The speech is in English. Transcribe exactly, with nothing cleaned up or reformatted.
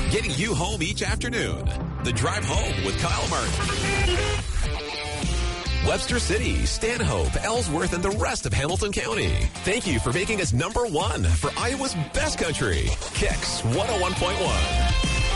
getting you home each afternoon. The Drive Home with Kyle Martin. Webster City, Stanhope, Ellsworth, and the rest of Hamilton County. Thank you for making us number one for Iowa's best country. Kicks one oh one point one.